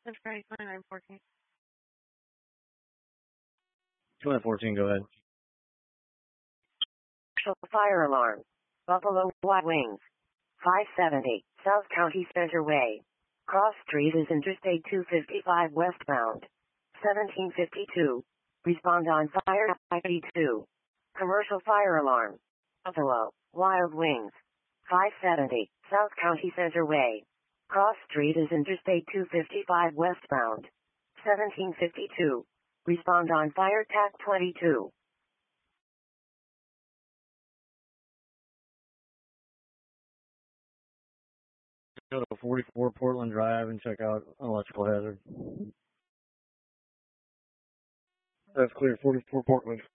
That's Friday 2914. 214, go ahead. Fire alarm. Buffalo Wild Wings. 570 South County Center Way. Cross Street is Interstate 255 westbound. 1752. Respond on fire 582. Commercial fire alarm. Buffalo Wild Wings. 570 South County Center Way. Cross Street is Interstate 255 westbound. 1752. Respond on fire TAC 22. Go to 44 Portland Drive and check out an electrical hazard. That's clear, 44 Portland.